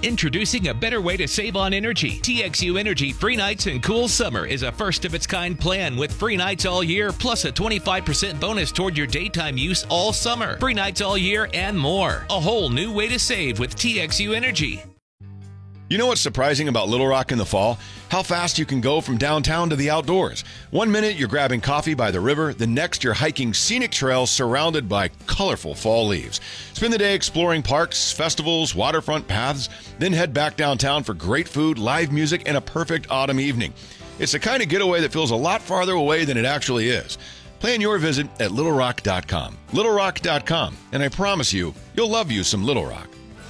Introducing a better way to save on energy. TXU Energy Free Nights and Cool Summer is a first-of-its-kind plan with free nights all year, plus a 25% bonus toward your daytime use all summer. Free nights all year and more. A whole new way to save with TXU Energy. You know what's surprising about Little Rock in the fall? How fast you can go from downtown to the outdoors. 1 minute you're grabbing coffee by the river, the next you're hiking scenic trails surrounded by colorful fall leaves. Spend the day exploring parks, festivals, waterfront paths, then head back downtown for great food, live music, and a perfect autumn evening. It's the kind of getaway that feels a lot farther away than it actually is. Plan your visit at littlerock.com. littlerock.com, and I promise you'll love you some Little Rock.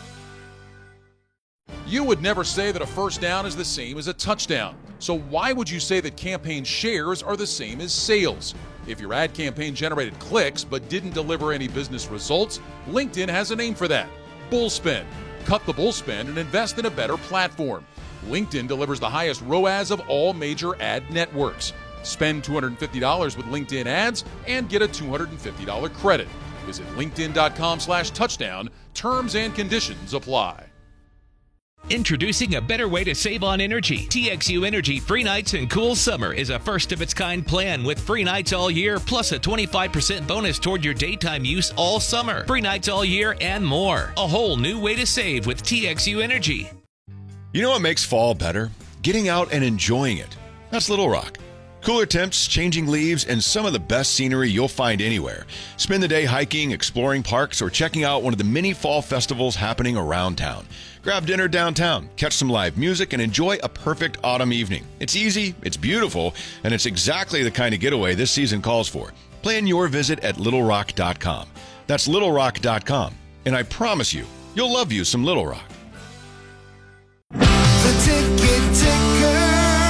You would never say that a first down is the same as a touchdown. So why would you say that campaign shares are the same as sales? If your ad campaign generated clicks but didn't deliver any business results, LinkedIn has a name for that: bullspend. Cut the bullspend and invest in a better platform. LinkedIn delivers the highest ROAS of all major ad networks. Spend $250 with LinkedIn ads and get a $250 credit. Visit linkedin.com/touchdown. Terms and conditions apply. Introducing a better way to save on energy. TXU Energy Free Nights and Cool Summer is a first-of-its-kind plan with free nights all year, plus a 25% bonus toward your daytime use all summer. Free nights all year and more. A whole new way to save with TXU Energy. You know what makes fall better? Getting out and enjoying it. That's Little Rock. Cooler temps, changing leaves, and some of the best scenery you'll find anywhere. Spend the day hiking, exploring parks, or checking out one of the many fall festivals happening around town. Grab dinner downtown, catch some live music, and enjoy a perfect autumn evening. It's easy, it's beautiful, and it's exactly the kind of getaway this season calls for. Plan your visit at littlerock.com. That's littlerock.com, and I promise you'll love you some Little Rock. The Ticket Ticker.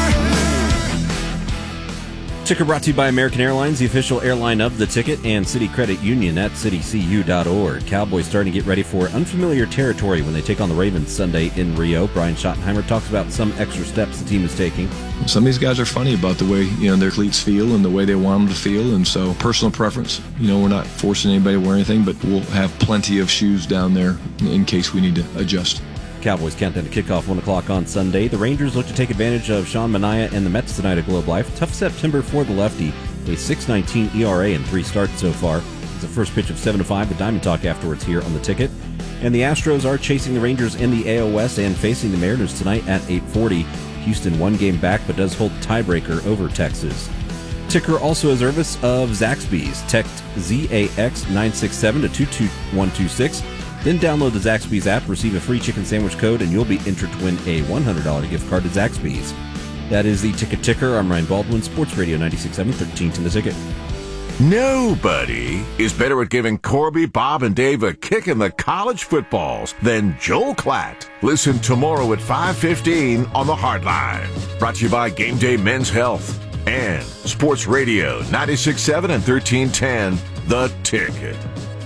Ticker brought to you by American Airlines, the official airline of the Ticket, and City Credit Union at citycu.org. Cowboys starting to get ready for unfamiliar territory when they take on the Ravens Sunday in Rio. Brian Schottenheimer talks about some extra steps the team is taking. Some of these guys are funny about the way their cleats feel and the way they want them to feel, and so personal preference. We're not forcing anybody to wear anything, but we'll have plenty of shoes down there in case we need to adjust. Cowboys countdown to kickoff 1 o'clock on Sunday. The Rangers look to take advantage of Sean Manaea and the Mets tonight at Globe Life. Tough September for the lefty. A 6.19 ERA in 3 starts so far. It's the first pitch of 7-5. The Diamond Talk afterwards here on the Ticket. And the Astros are chasing the Rangers in the AL West and facing the Mariners tonight at 8:40. Houston 1 game back but does hold tiebreaker over Texas. Ticker also a service of Zaxby's. Text ZAX967 to 22126. Then download the Zaxby's app, receive a free chicken sandwich code, and you'll be entered to win a $100 gift card to Zaxby's. That is the Ticket Ticker. I'm Ryan Baldwin, Sports Radio 96.7, 13th in the Ticket. Nobody is better at giving Corby, Bob, and Dave a kick in the college footballs than Joel Klatt. Listen tomorrow at 5:15 on the Hardline. Brought to you by Game Day Men's Health and Sports Radio 96.7 and 1310, The Ticket.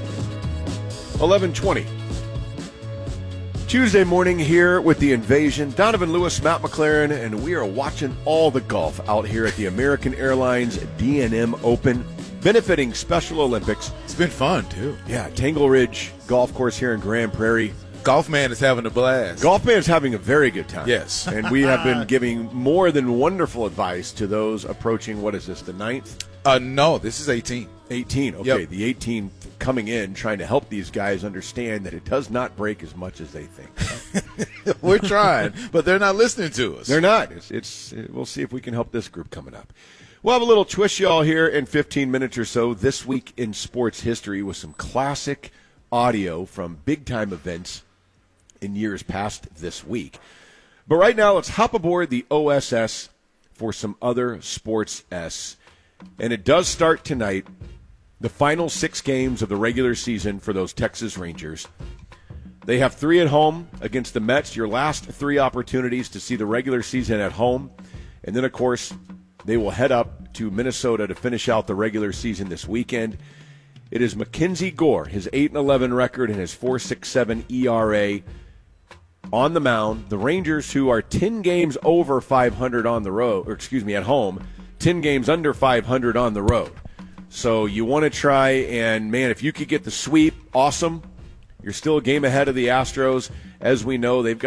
11:20. Tuesday morning here with the Invasion. Donovan Lewis, Matt McLaren, and we are watching all the golf out here at the American Airlines D&M Open, benefiting Special Olympics. It's been fun, too. Yeah, Tangle Ridge Golf Course here in Grand Prairie. Golfman is having a blast. Golfman is having a very good time. Yes. And we have been giving more than wonderful advice to those approaching, what is this, the 9th? No, this is 18. 18, okay. Yep. The 18 coming in, trying to help these guys understand that it does not break as much as they think. We're trying, but they're not listening to us. They're not. We'll see if we can help this group coming up. We'll have a little twist y'all here in 15 minutes or so this week in sports history with some classic audio from big-time events in years past this week. But right now, let's hop aboard the OSS for some other sports S. And it does start tonight, the final 6 games of the regular season for those Texas Rangers. They have 3 at home against the Mets, your last 3 opportunities to see the regular season at home. And then, of course, they will head up to Minnesota to finish out the regular season this weekend. It is Mackenzie Gore, his 8-11 record and his 4.67 ERA on the mound. The Rangers, who are 10 games over 500 on the road, at home, 10 games under 500 on the road. So you want to try and, man, if you could get the sweep, awesome. You're still a game ahead of the Astros. As we know, they've got